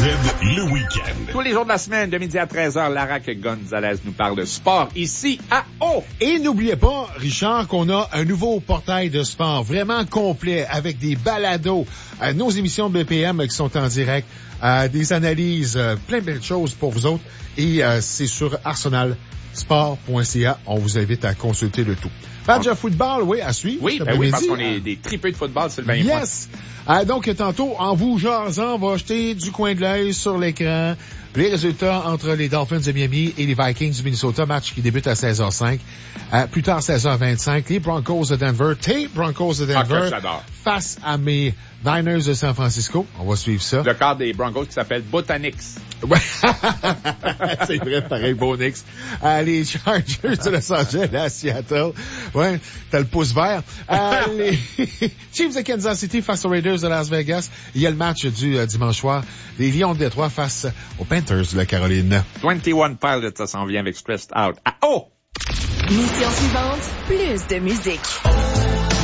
le week-end. Tous les jours de la semaine, de midi à 13h, Lara Gonzalez nous parle de sport ici à O. Et n'oubliez pas, Richard, qu'on a un nouveau portail de sport vraiment complet avec des balados, nos émissions de BPM qui sont en direct, des analyses, plein de choses pour vous autres. Et c'est sur arsenalsport.ca. On vous invite à consulter le tout. Match de football, oui, à suivre. Oui, oui, parce qu'on est des tripeux de football, Sylvain. Yes! Donc, tantôt, en vous jasant, on va jeter du coin de l'œil sur l'écran les résultats entre les Dolphins de Miami et les Vikings du Minnesota, match qui débute à 16h05. Plus tard, 16h25, les Broncos de Denver, face à mes Niners de San Francisco. On va suivre ça. Le quart des Broncos qui s'appelle Botanix. Ouais. C'est vrai, pareil, Bonix. Les Chargers de Los Angeles à Seattle. Ouais, t'as le pouce vert. Les Chiefs de Kansas City face aux Raiders de Las Vegas. Il y a le match du dimanche soir. Les Lions de Détroit face aux Panthers de la Caroline. 21 Pilots, ça s'en vient avec Stressed Out. Ah, oh! Mission suivante, plus de musique.